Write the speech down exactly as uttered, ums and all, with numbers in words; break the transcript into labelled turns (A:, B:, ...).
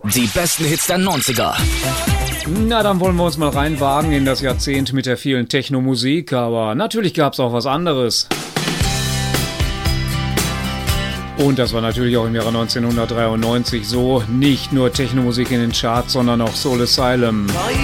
A: Die besten Hits der neunziger.
B: Na, dann wollen wir uns mal reinwagen in das Jahrzehnt mit der vielen Techno-Musik, aber natürlich gab es auch was anderes. Und das war natürlich auch im Jahre neunzehnhundertdreiundneunzig so. Nicht nur Techno-Musik in den Charts, sondern auch Soul Asylum.